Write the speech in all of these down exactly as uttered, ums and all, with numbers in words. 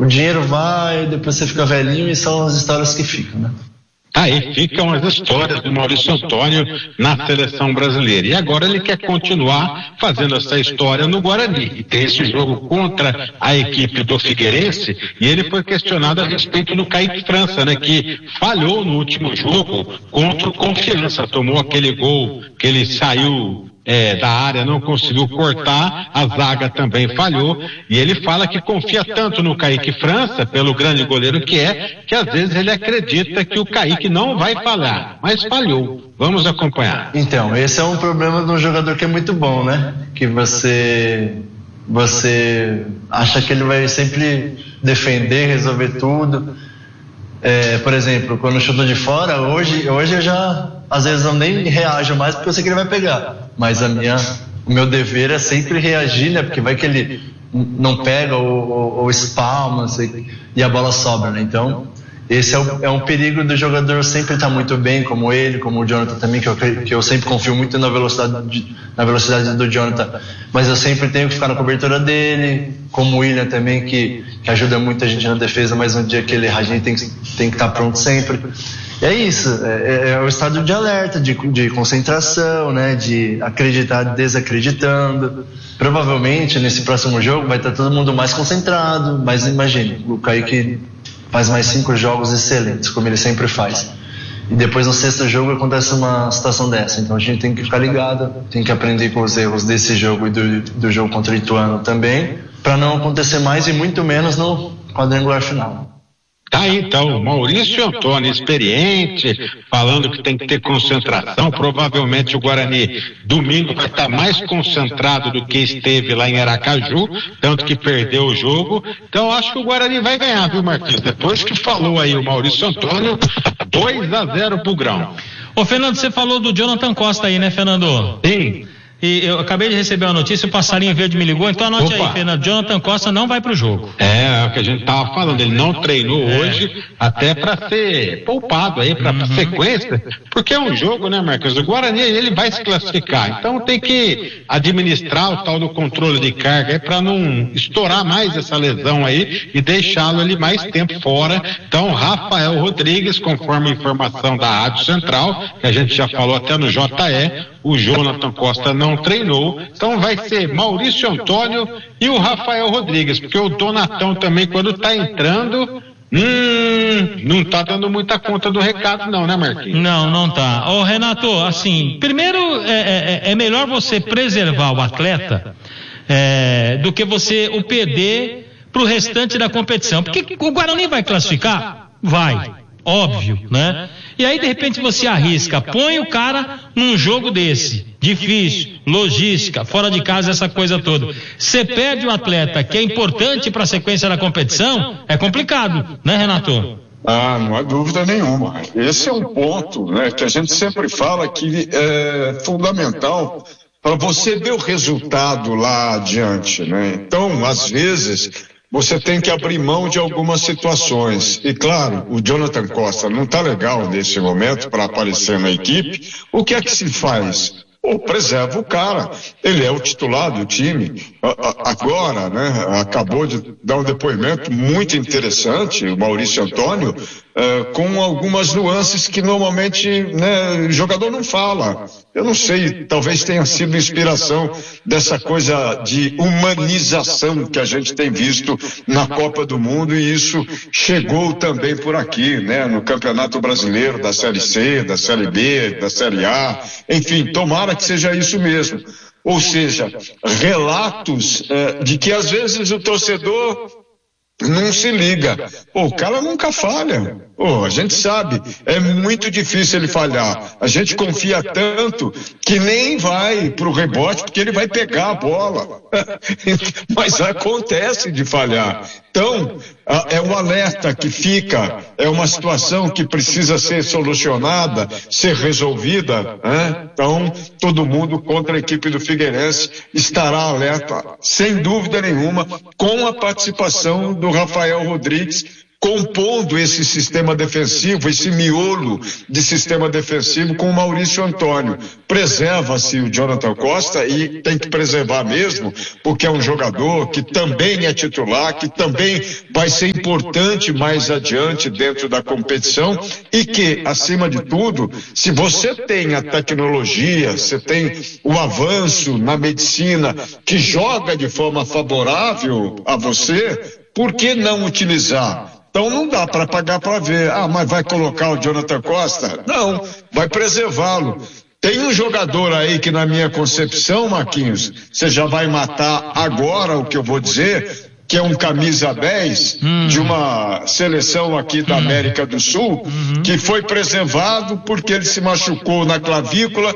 o dinheiro vai, depois você fica velhinho e são as histórias que ficam, né? Aí ficam as histórias do Maurício Antônio na seleção brasileira. E agora ele quer continuar fazendo essa história no Guarani. E tem esse jogo contra a equipe do Figueirense, e ele foi questionado a respeito do Kaique França, né, que falhou no último jogo contra o Confiança. Tomou aquele gol que ele saiu É, da área, não conseguiu cortar, a zaga também falhou, e ele fala que confia tanto no Kaique França, pelo grande goleiro que é, que às vezes ele acredita que o Kaique não vai falhar, mas falhou. Vamos acompanhar. Então, esse é um problema de um jogador que é muito bom, né? Que você, você acha que ele vai sempre defender, resolver tudo. É, por exemplo, quando chutou de fora, hoje, hoje eu já, às vezes eu nem reajo mais porque eu sei que ele vai pegar. Mas a minha, o meu dever é sempre reagir, né? Porque vai que ele não pega ou, ou, ou espalma, sei, e a bola sobra, né? Então, esse é, o, é um perigo do jogador sempre estar muito bem, como ele, como o Jonathan também, que eu, que eu sempre confio muito na velocidade, de, na velocidade do Jonathan. Mas eu sempre tenho que ficar na cobertura dele, como o William também, que, que ajuda muito a gente na defesa, mas no dia que ele errar, a gente tem, tem que estar pronto sempre. E é isso, é, é o estado de alerta, de, de concentração, né, de acreditar desacreditando. Provavelmente nesse próximo jogo vai estar todo mundo mais concentrado, mas imagine, o Kaique faz mais cinco jogos excelentes, como ele sempre faz. E depois no sexto jogo acontece uma situação dessa, então a gente tem que ficar ligado, tem que aprender com os erros desse jogo e do, do jogo contra o Ituano também, para não acontecer mais e muito menos no quadrangular final. Tá aí então, Maurício Antônio, experiente, falando que tem que ter concentração. Provavelmente o Guarani domingo vai estar mais concentrado do que esteve lá em Aracaju, tanto que perdeu o jogo. Então acho que o Guarani vai ganhar, viu, Marquinhos? Depois que falou aí o Maurício Antônio, dois a zero pro Grão. Ô Fernando, você falou do Jonathan Costa aí, né, Fernando? Sim. E eu acabei de receber uma notícia, o Passarinho Verde me ligou, então anote Opa. aí, Fernando, Jonathan Costa não vai pro jogo. É, é o que a gente tava falando, ele não treinou é. hoje, até para ser poupado aí, para uhum. sequência, porque é um jogo, né, Marcos? O Guarani, ele vai se classificar, então tem que administrar o tal do controle de carga aí para não estourar mais essa lesão aí e deixá-lo ali mais tempo fora. Então, Rafael Rodrigues, conforme a informação da Rádio Central, que a gente já falou até no J E, o Jonathan Costa não treinou, então vai ser Maurício Antônio e o Rafael Rodrigues, porque o Donatão também, quando está entrando, hum, não está dando muita conta do recado não, né, Marquinhos? Não, não tá. Ô Renato, assim, primeiro é, é, é melhor você preservar o atleta é, do que você o perder pro restante da competição, porque o Guarani vai classificar? Vai, óbvio, né? E aí, de repente, você arrisca, põe o cara num jogo desse, difícil, logística, fora de casa, essa coisa toda. Você perde o atleta que é importante para a sequência da competição, é complicado, né, Renato? Ah, não há dúvida nenhuma. Esse é um ponto, né, que a gente sempre fala que é fundamental para você ver o resultado lá adiante, né? Então, às vezes, você tem que abrir mão de algumas situações. E claro, o Jonathan Costa não está legal nesse momento para aparecer na equipe. O que é que se faz? Ou preserva o cara, ele é o titular do time. Agora, né, acabou de dar um depoimento muito interessante, o Maurício Antônio, uh, com algumas nuances que normalmente, né, o jogador não fala. Eu não sei, talvez tenha sido inspiração dessa coisa de humanização que a gente tem visto na Copa do Mundo, e isso chegou também por aqui, né, no Campeonato Brasileiro, da Série C, da Série B, da Série A, enfim, tomara que seja isso mesmo. Ou seja, relatos eh, de que às vezes o torcedor não se liga. Pô, o cara nunca falha. Pô, a gente sabe, é muito difícil ele falhar. A gente confia tanto que nem vai pro rebote porque ele vai pegar a bola. Mas acontece de falhar. Então, é um alerta que fica, é uma situação que precisa ser solucionada, ser resolvida, né? Então, todo mundo contra a equipe do Figueirense estará alerta, sem dúvida nenhuma, com a participação do Rafael Rodrigues, compondo esse sistema defensivo, esse miolo de sistema defensivo com o Maurício Antônio. Preserva-se o Jonathan Costa e tem que preservar mesmo, porque é um jogador que também é titular, que também vai ser importante mais adiante dentro da competição e que, acima de tudo, se você tem a tecnologia, você tem o avanço na medicina que joga de forma favorável a você, por que não utilizar? Então não dá para pagar para ver. Ah, mas vai colocar o Jonathan Costa? Não, vai preservá-lo. Tem um jogador aí que, na minha concepção, Marquinhos, você já vai matar agora o que eu vou dizer, que é um camisa dez hum. de uma seleção aqui da América do Sul, uhum. que foi preservado porque ele se machucou na clavícula,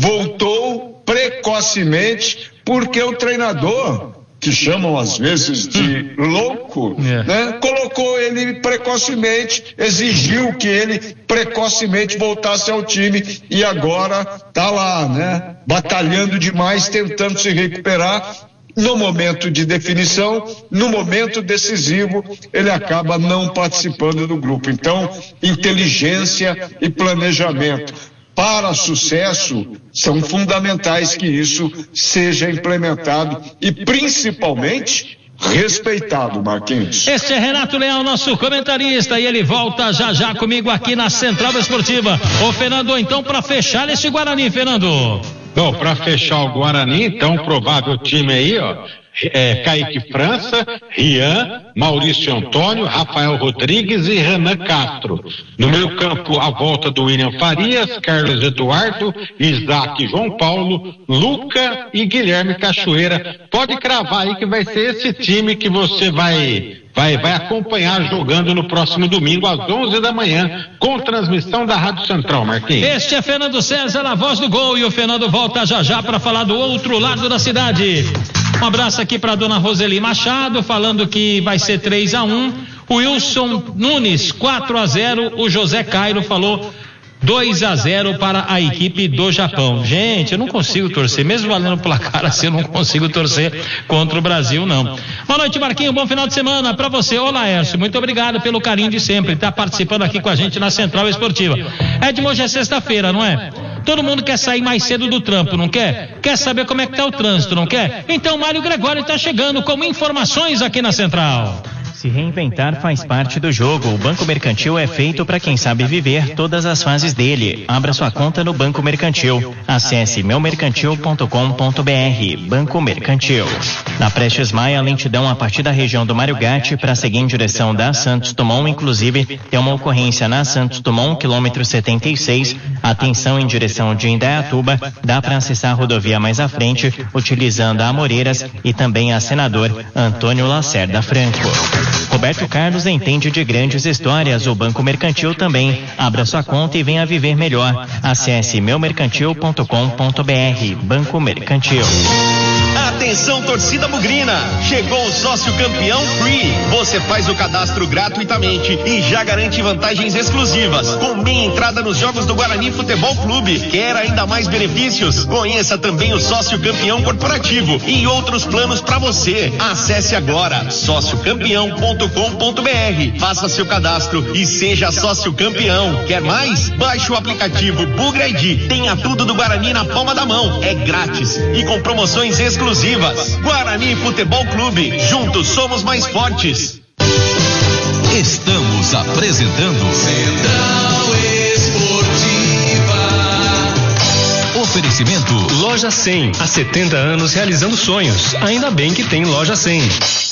voltou precocemente porque o treinador, que chamam às vezes de louco, yeah. né? colocou ele precocemente, exigiu que ele precocemente voltasse ao time e agora tá lá, né? batalhando demais, tentando se recuperar. No momento de definição, no momento decisivo, ele acaba não participando do grupo. Então, inteligência e planejamento para sucesso são fundamentais, que isso seja implementado e principalmente respeitado, Marquinhos. Este é Renato Leal, nosso comentarista, e ele volta já já comigo aqui na Central Esportiva. Ô Fernando, então para fechar esse Guarani, Fernando. Bom, para fechar o Guarani, então, provável time aí, ó, é, Kaique França, Rian, Maurício Antônio, Rafael Rodrigues e Renan Castro. No meio campo, a volta do William Farias, Carlos Eduardo, Isaac João Paulo, Luca e Guilherme Cachoeira. Pode cravar aí que vai ser esse time que você vai... Vai, vai acompanhar jogando no próximo domingo às onze da manhã, com transmissão da Rádio Central, Marquinhos. Este é Fernando César, a voz do gol, e o Fernando volta já já para falar do outro lado da cidade. Um abraço aqui para dona Roseli Machado, falando que vai ser três a um. O Wilson Nunes, quatro a zero. O José Cairo falou dois a zero para a equipe do Japão. Gente, eu não consigo torcer, mesmo valendo o placar assim, eu não consigo torcer contra o Brasil, não. Boa noite, Marquinhos, bom final de semana para você. Ô Laércio, muito obrigado pelo carinho de sempre, estar tá participando aqui com a gente na Central Esportiva. Edmo, hoje é sexta-feira, não é? Todo mundo quer sair mais cedo do trampo, não quer? Quer saber como é que tá o trânsito, não quer? Então Mário Gregório está chegando com informações aqui na Central. Se reinventar faz parte do jogo. O Banco Mercantil é feito para quem sabe viver todas as fases dele. Abra sua conta no Banco Mercantil. Acesse meu mercantil ponto com ponto br. Banco Mercantil. Na Prestes Maia, lentidão a partir da região do Mário Gatti para seguir em direção da Santos Dumont. Inclusive, tem uma ocorrência na Santos Dumont, quilômetro setenta e seis. Atenção em direção de Indaiatuba. Dá para acessar a rodovia mais à frente, utilizando a Amoreiras e também a Senador Antônio Lacerda Franco. Roberto Carlos entende de grandes histórias, o Banco Mercantil também. Abra sua conta e venha viver melhor. Acesse meu mercantil ponto com ponto br. Banco Mercantil. Atenção, torcida bugrina! Chegou o sócio campeão Free. Você faz o cadastro gratuitamente e já garante vantagens exclusivas, com meia entrada nos jogos do Guarani Futebol Clube. Quer ainda mais benefícios? Conheça também o sócio campeão corporativo e outros planos para você. Acesse agora sócio campeão ponto com ponto br. Faça seu cadastro e seja sócio campeão. Quer mais? Baixe o aplicativo Bugra I D. Tenha tudo do Guarani na palma da mão. É grátis e com promoções exclusivas. Guarani Futebol Clube. Juntos somos mais fortes. Estamos apresentando Central Esportiva. Oferecimento Loja cem. Há setenta anos realizando sonhos. Ainda bem que tem Loja cem.